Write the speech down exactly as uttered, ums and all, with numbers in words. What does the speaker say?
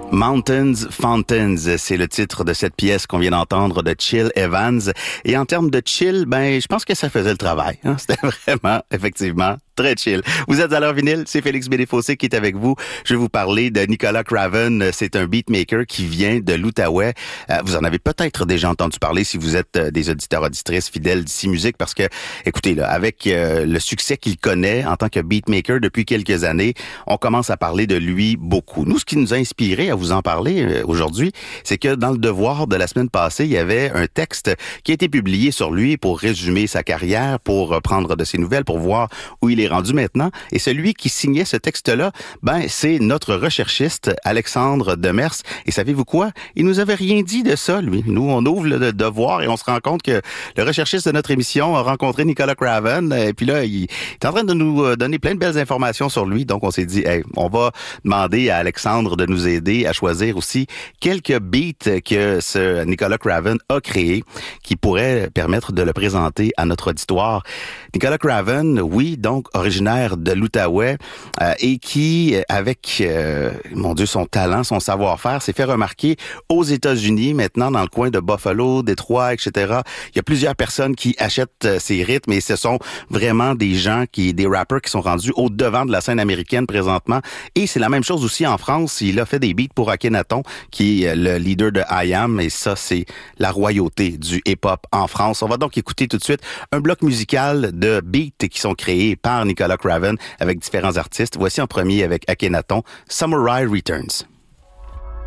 Mountains, Fountains, c'est le titre de cette pièce qu'on vient d'entendre de Chill Evans. Et en termes de chill, ben, je pense que ça faisait le travail. Hein? C'était vraiment, effectivement, très chill. Vous êtes à l'heure vinyle, c'est Félix Bédéfossé qui est avec vous. Je vais vous parler de Nicolas Craven. C'est un beatmaker qui vient de l'Outaouais. Euh, vous en avez peut-être déjà entendu parler si vous êtes euh, des auditeurs auditrices fidèles d'ici Musique, parce que, écoutez, là, avec euh, le succès qu'il connaît en tant que beatmaker depuis quelques années, on commence à parler de lui beaucoup. Nous, ce qui nous a inspiré à vous en parler euh, aujourd'hui, c'est que dans le Devoir de la semaine passée, il y avait un texte qui a été publié sur lui pour résumer sa carrière, pour prendre de ses nouvelles, pour voir où il est rendu maintenant. Et celui qui signait ce texte-là, ben, c'est notre recherchiste Alexandre Demers. Et savez-vous quoi? Il nous avait rien dit de ça, lui. Nous, on ouvre le Devoir et on se rend compte que le recherchiste de notre émission a rencontré Nicolas Craven. Et puis là, il est en train de nous donner plein de belles informations sur lui. Donc, on s'est dit, hey, on va demander à Alexandre de nous aider à choisir aussi quelques beats que ce Nicolas Craven a créés qui pourraient permettre de le présenter à notre auditoire. Nicolas Craven, oui, donc originaire de l'Outaouais euh, et qui, avec, euh, mon Dieu, son talent, son savoir-faire, s'est fait remarquer aux États-Unis, maintenant dans le coin de Buffalo, Détroit, et cetera. Il y a plusieurs personnes qui achètent euh, ses rythmes et ce sont vraiment des gens, qui, des rappers qui sont rendus au devant de la scène américaine présentement. Et c'est la même chose aussi en France. Il a fait des beats pour Akhenaton, qui est le leader de I Am, et ça, c'est la royauté du hip-hop en France. On va donc écouter tout de suite un bloc musical de beats qui sont créés par Nicolas Craven avec différents artistes. Voici en premier avec Akhenaton, Samurai Returns.